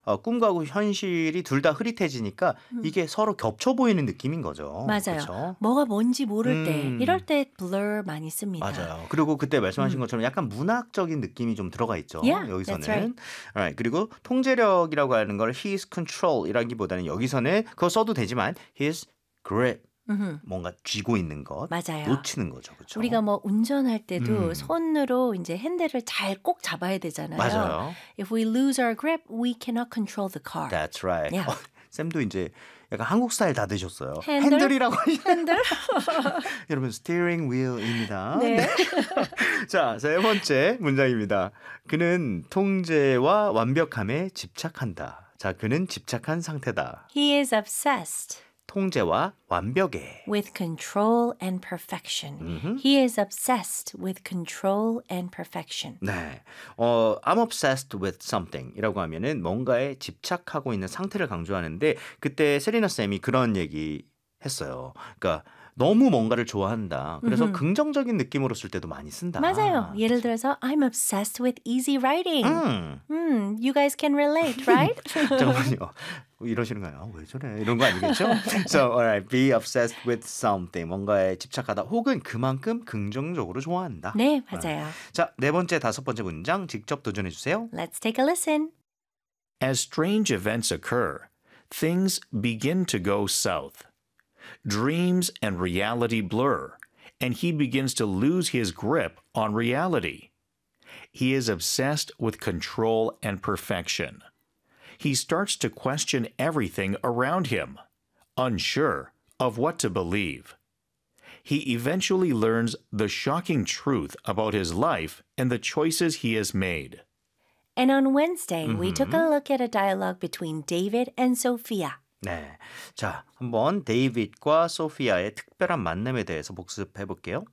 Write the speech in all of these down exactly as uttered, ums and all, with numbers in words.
어, 꿈과 현실이 둘 다 흐릿해지니까 음. 이게 서로 겹쳐 보이는 느낌인 거죠. 맞아요. 그쵸? 뭐가 뭔지 모를 때 음. 이럴 때 blur 많이 씁니다. 맞아요. 그리고 그때 말씀하신 음. 것처럼 약간 문학적인 느낌이 좀 들어가 있죠. Yeah, 여기서는. that's right. Alright, 그리고 통제력이라고 하는 걸 his control이라기보다는 여기서는 그거 써도 되지만 his grip 음흠. 뭔가 쥐고 있는 것, 맞아요. 놓치는 거죠. 그렇죠? 우리가 뭐 운전할 때도 음. 손으로 이제 핸들을 잘 꼭 잡아야 되잖아요. 맞아요. If we lose our grip, we cannot control the car. That's right. Yeah. 어, 쌤도 이제 약간 한국 스타일 다 되셨어요. 핸들? 핸들이라고 핸들? 여러분 스티어링 휠입니다. 네. 자, 세 번째 문장입니다. 그는 통제와 완벽함에 집착한다. 자, 그는 집착한 상태다. He is obsessed 통제와 완벽에. with control and perfection. 음흠. He is obsessed with control and perfection. 네, 어, I'm obsessed with something 이라고 하면은 뭔가에 집착하고 있는 상태를 강조하는데 그때 세리나 쌤이 그런 얘기 했어요. 그러니까 너무 뭔가를 좋아한다. 그래서 음흠. 긍정적인 느낌으로 쓸 때도 많이 쓴다. 맞아요. 예를 들어서 I'm obsessed with easy writing. 음. 음, you guys can relate, right? 잠깐만요. 이러시는가요? 왜 저래? 이런 거 아니겠죠? So, alright, be obsessed with something. 뭔가에 집착하다 혹은 그만큼 긍정적으로 좋아한다. 네, 맞아요. 자, 네 번째, 다섯 번째 문장 직접 도전해 주세요. Let's take a listen. As strange events occur, things begin to go south. Dreams and reality blur, and he begins to lose his grip on reality. He is obsessed with control and perfection. He starts to question everything around him, unsure of what to believe. He eventually learns the shocking truth about his life and the choices he has made. And on Wednesday, we took a look at a dialogue between David and Sophia. 네, 자 한번 데이빗과 소피아의 특별한 만남에 대해서 복습해 볼게요.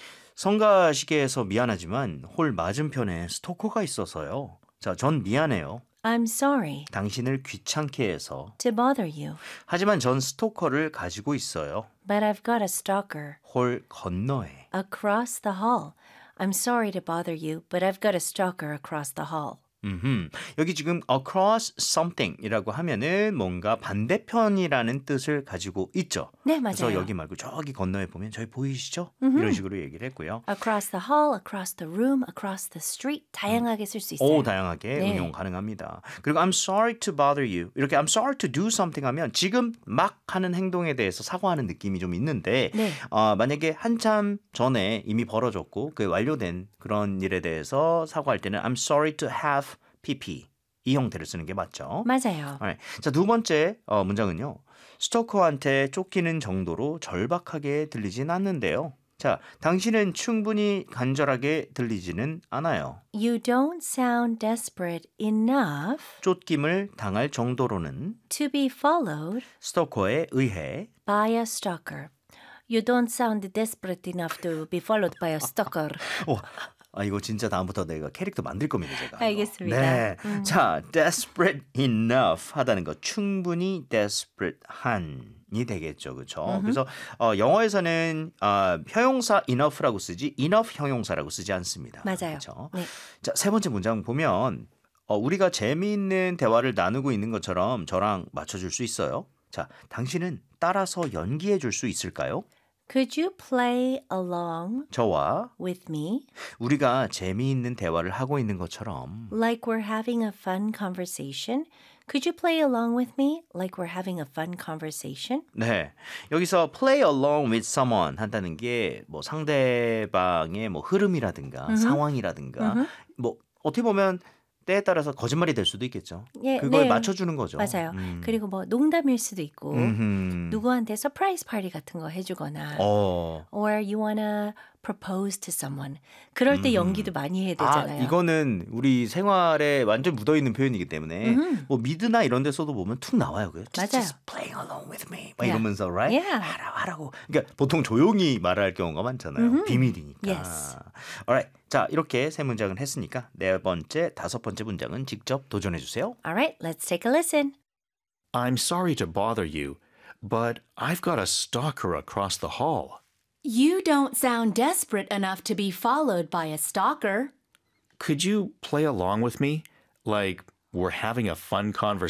성가시게에서 미안하지만 홀 맞은편에 스토커가 있어서요. 자, 전 미안해요. I'm sorry 당신을 귀찮게 해서. to bother you, 하지만 전 스토커를 가지고 있어요. but I've got a stalker 홀 건너에. across the hall. I'm sorry to bother you, but I've got a stalker across the hall. 음흠. 여기 지금 across something이라고 하면은 뭔가 반대편이라는 뜻을 가지고 있죠. 네, 그래서 맞아요. 여기 말고 저기 건너에 보면 저기 보이시죠? 음흠. 이런 식으로 얘기를 했고요. Across the hall, across the room, across the street. 다양하게 쓸 수 있어요. 오, 다양하게 네. 응용 가능합니다. 그리고 I'm sorry to bother you. 이렇게 I'm sorry to do something 하면 지금 막 하는 행동에 대해서 사과하는 느낌이 좀 있는데 네. 어, 만약에 한참 전에 이미 벌어졌고 그 완료된 그런 일에 대해서 사과할 때는 I'm sorry to have pp 이 형태를 쓰는 게 맞죠. 맞아요. Alright. 자, 두 번째 어, 문장은요. 스토커한테 쫓기는 정도로 절박하게 들리진 않는데요. 자, 당신은 충분히 간절하게 들리지는 않아요. You don't sound desperate enough 쫓김을 당할 정도로는 to be followed 스토커에 의해 by a stalker. You don't sound desperate enough to be followed by a stalker. 오, 아, 이거 진짜 다음부터 내가 캐릭터 만들 겁니다, 제가. 알겠습니다. 네. 음. 자, desperate enough 하다는 거 충분히 desperate 한이 되겠죠. 그렇죠? 그래서 어, 영어에서는 어, 형용사 enough라고 쓰지 enough 형용사라고 쓰지 않습니다. 맞아요. 그렇죠? 네. 자, 세 번째 문장 보면 어, 우리가 재미있는 대화를 나누고 있는 것처럼 저랑 맞춰줄 수 있어요. 자, 당신은 따라서 연기해 줄 수 있을까요? Could you play along 저와 with me 우리가 재미있는 대화를 하고 있는 것처럼 like we're having a fun conversation? Could you play along with me like we're having a fun conversation? 네, 여기서 play along with someone 한다는 게 뭐 상대방의 뭐 흐름이라든가 음흠. 상황이라든가 음흠. 뭐 어떻게 보면 때에 따라서 거짓말이 될 수도 있겠죠. 예, 그걸 네. 맞춰주는 거죠. 맞아요. 음. 그리고 뭐 농담일 수도 있고 음흠. 누구한테 서프라이즈 파티 같은 거 해주거나 어. or you wanna propose to someone. 그럴 때 음. 연기도 많이 해야 아, 되잖아요. 이거는 우리 생활에 완전 묻어있는 표현이기 때문에 음흠. 뭐 미드나 이런 데서도 보면 툭 나와요. 그죠? 맞아요. Just playing along with me. 막 Yeah. 이러면서 right? Yeah. 하라, 하라고. 그러니까 보통 조용히 말을 할 경우가 많잖아요. 음흠. 비밀이니까. Yes. Alright. 자, 이렇게 세 문장은 했으니까 네 번째, 다섯 번째 문장은 직접 도전해 주세요. All right, let's take a listen. I'm sorry to bother you, but I've got a stalker across the hall. You don't sound desperate enough to be followed by a stalker. Could you play along with me? Like we're having a fun conversation?